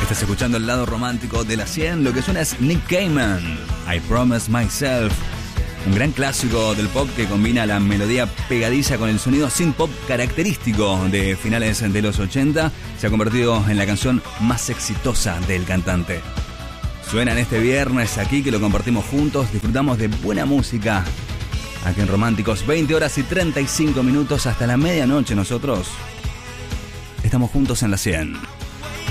Estás escuchando el lado romántico de la 100. Lo que suena es Nick Cayman, I Promise Myself. Un gran clásico del pop que combina la melodía pegadiza con el sonido synth pop característico de finales de los 80. Se ha convertido en la canción más exitosa del cantante. Suenan este viernes aquí que lo compartimos juntos. Disfrutamos de buena música aquí en Románticos. 20 horas y 35 minutos hasta la medianoche. Nosotros estamos juntos en la 100.